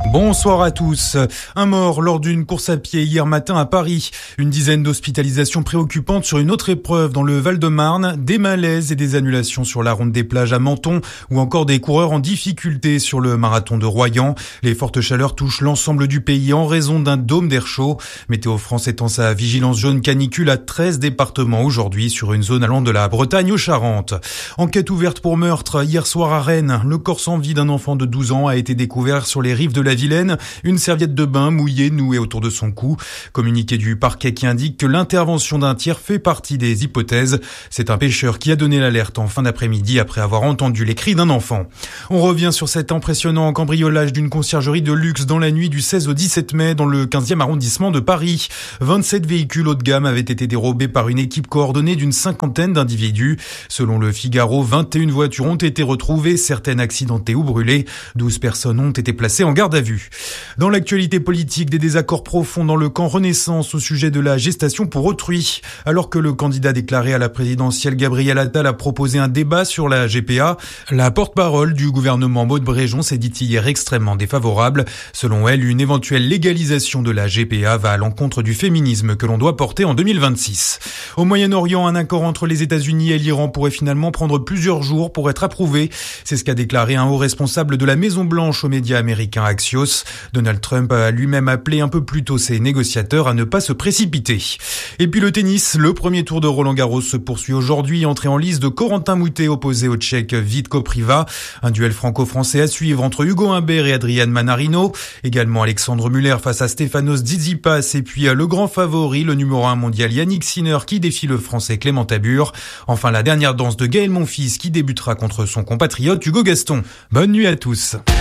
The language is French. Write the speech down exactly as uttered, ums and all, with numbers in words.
Bonsoir à tous. Un mort lors d'une course à pied hier matin à Paris. Une dizaine d'hospitalisations préoccupantes sur une autre épreuve dans le Val-de-Marne. Des malaises et des annulations sur la ronde des plages à Menton ou encore des coureurs en difficulté sur le marathon de Royan. Les fortes chaleurs touchent l'ensemble du pays en raison d'un dôme d'air chaud. Météo France étend sa vigilance jaune canicule à treize départements aujourd'hui sur une zone allant de la Bretagne aux Charentes. Enquête ouverte pour meurtre hier soir à Rennes. Le corps sans vie d'un enfant de douze ans a été découvert sur les rives de la Vilaine, une serviette de bain mouillée nouée autour de son cou. Communiqué du parquet qui indique que l'intervention d'un tiers fait partie des hypothèses. C'est un pêcheur qui a donné l'alerte en fin d'après-midi après avoir entendu les cris d'un enfant. On revient sur cet impressionnant cambriolage d'une conciergerie de luxe dans la nuit du seize au dix-sept mai dans le quinzième arrondissement de Paris. vingt-sept véhicules haut de gamme avaient été dérobés par une équipe coordonnée d'une cinquantaine d'individus. Selon le Figaro, vingt et une voitures ont été retrouvées, certaines accidentées ou brûlées. douze personnes ont été placées en garde à vue. Dans l'actualité politique, des désaccords profonds dans le camp Renaissance au sujet de la gestation pour autrui. Alors que le candidat déclaré à la présidentielle Gabriel Attal a proposé un débat sur la G P A, la porte-parole du gouvernement Maud Bréjon s'est dit hier extrêmement défavorable. Selon elle, une éventuelle légalisation de la G P A va à l'encontre du féminisme que l'on doit porter en deux mille vingt-six. Au Moyen-Orient, un accord entre les États-Unis et l'Iran pourrait finalement prendre plusieurs jours pour être approuvé. C'est ce qu'a déclaré un haut responsable de la Maison-Blanche aux médias américains Axios. Donald Trump a lui-même appelé un peu plus tôt ses négociateurs à ne pas se précipiter. Et puis le tennis, le premier tour de Roland-Garros se poursuit aujourd'hui. Entrée en lice de Corentin Moutet opposé au Tchèque Vít Kopriva. Un duel franco-français à suivre entre Hugo Humbert et Adrian Manarino. Également Alexandre Muller face à Stefanos Tsitsipas. Et puis le grand favori, le numéro un mondial Yannick Sinner qui défie le français Clément Tabur. Enfin la dernière danse de Gaël Monfils qui débutera contre son compatriote Hugo Gaston. Bonne nuit à tous.